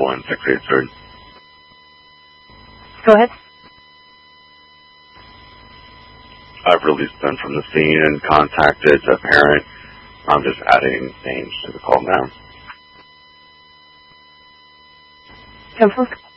41683. Go ahead. I've released them from the scene and contacted the parent. I'm just adding names to the call now. Confirm.